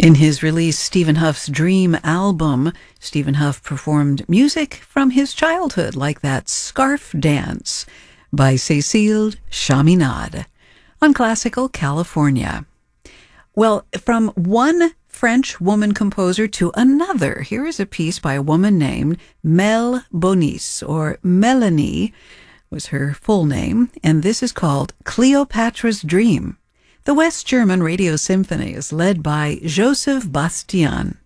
In his release, Stephen Huff's Dream album, Stephen Huff performed music from his childhood, like that Scarf Dance by Cécile Chaminade on Classical California. Well, from one French woman composer to another, here is a piece by a woman named Mel Bonis, or Melanie was her full name, and this is called Cleopatra's Dream. The West German Radio Symphony is led by Joseph Bastian.